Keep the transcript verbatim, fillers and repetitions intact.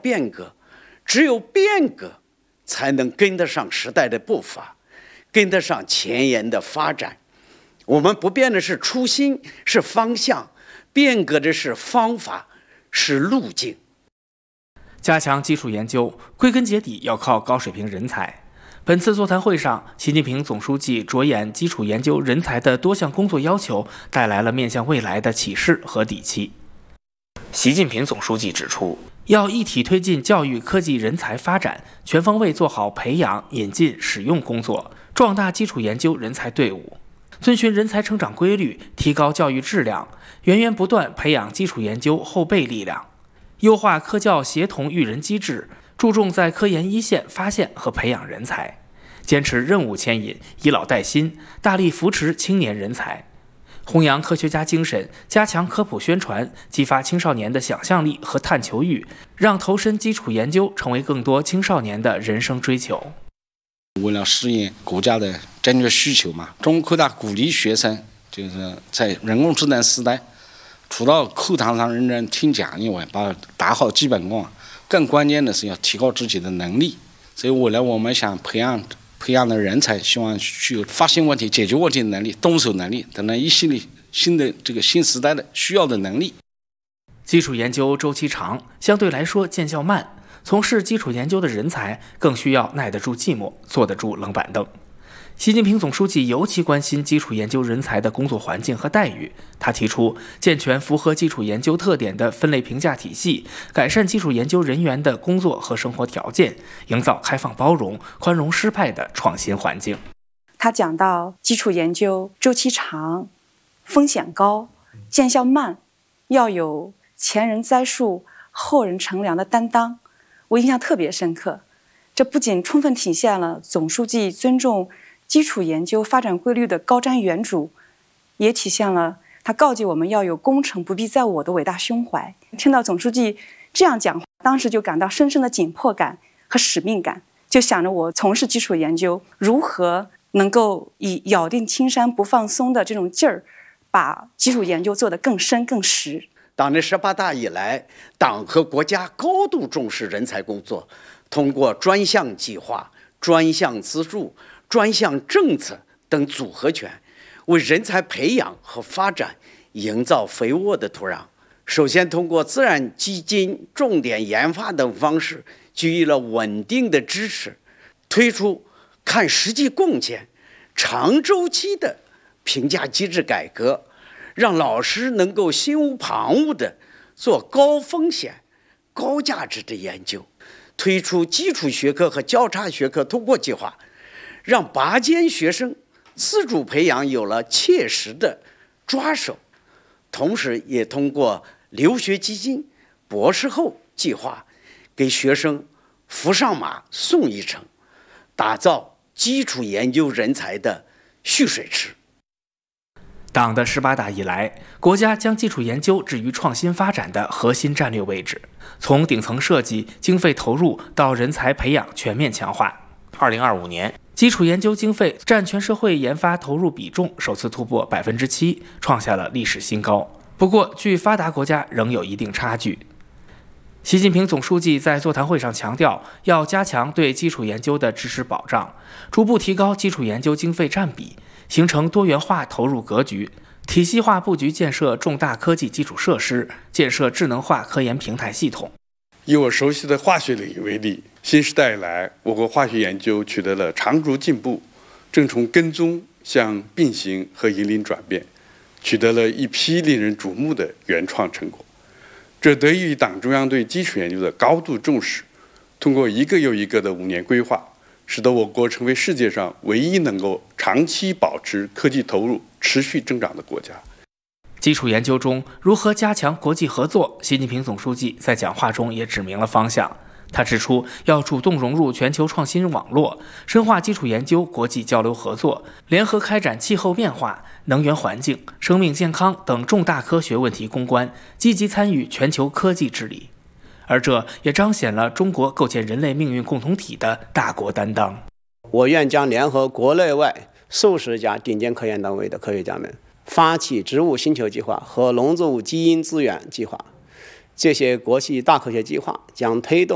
变革，只有变革才能跟得上时代的步伐，跟得上前沿的发展。我们不变的是初心，是方向，变革的是方法，是路径。 加强基础研究，归根结底要靠高水平人才。本次座谈会上，习近平总书记着眼基础研究人才的多项工作要求，带来了面向未来的启示和底气。习近平总书记指出，要一体推进教育科技人才发展，全方位做好培养、引进、使用工作，壮大基础研究人才队伍，遵循人才成长规律，提高教育质量，源源不断培养基础研究后备力量，优化科教协同育人机制，注重在科研一线发现和培养人才，坚持任务牵引，以老带新，大力扶持青年人才，弘扬科学家精神，加强科普宣传，激发青少年的想象力和探求欲，让投身基础研究成为更多青少年的人生追求。 为了适应国家的战略需求嘛，中科大鼓励学生就是在人工智能时代，除了课堂上认真听讲以外，把打好基本功，更关键的是要提高自己的能力。所以未来我们想培养培养的人才，希望具有发现问题、解决问题的能力、动手能力等等一系列新的这个新时代的需要的能力。 基础研究周期长，相对来说见效慢。从事基础研究的人才更需要耐得住寂寞，坐得住冷板凳。习近平总书记尤其关心基础研究人才的工作环境和待遇。他提出健全符合基础研究特点的分类评价体系，改善基础研究人员的工作和生活条件，营造开放包容、宽容适派的创新环境。 他讲到基础研究周期长、风险高、见效慢，要有前人栽树、后人乘凉的担当。我印象特别深刻，这不仅充分体现了总书记尊重基础研究发展规律的高瞻远瞩，也体现了他告诫我们要有功成不必在我的伟大胸怀。听到总书记这样讲话，当时就感到深深的紧迫感和使命感，就想着我从事基础研究如何能够以咬定青山不放松的这种劲儿，把基础研究做得更深更实。 党的十八大以来，党和国家高度重视人才工作，通过专项计划、专项资助、专项政策等组合拳，为人才培养和发展营造肥沃的土壤。首先通过自然基金、重点研发等方式给予了稳定的支持，推出看实际贡献、长周期的评价机制改革，让老师能够心无旁骛地做高风险、高价值的研究，推出基础学科和交叉学科通过计划，让拔尖学生自主培养有了切实的抓手，同时也通过留学基金、博士后计划，给学生扶上马送一程，打造基础研究人才的蓄水池。 党的十八大以来，国家将基础研究置于创新发展的核心战略位置，从顶层设计、经费投入到人才培养全面强化。二零二五年，基础研究经费占全社会研发投入比重首次突破百分之七，创下了历史新高。不过，距发达国家仍有一定差距。习近平总书记在座谈会上强调，要加强对基础研究的支持保障，逐步提高基础研究经费占比，形成多元化投入格局，体系化布局建设重大科技基础设施，建设智能化科研平台系统。 以我熟悉的化学领域为例，新时代以来，我国化学研究取得了长足进步，正从跟踪向并行和引领转变，取得了一批令人瞩目的原创成果。这得益于党中央对基础研究的高度重视，通过一个又一个的五年规划，使得我国成为世界上唯一能够长期保持科技投入持续增长的国家。 基础研究中如何加强国际合作，习近平总书记在讲话中也指明了方向。他指出，要主动融入全球创新网络，深化基础研究国际交流合作，联合开展气候变化、能源环境、生命健康等重大科学问题攻关，积极参与全球科技治理。而这也彰显了中国构建人类命运共同体的大国担当。 我愿将联合国内外数十家顶尖科研单位的科学家们，发起植物星球计划和农作物基因资源计划。这些国际大科学计划将推动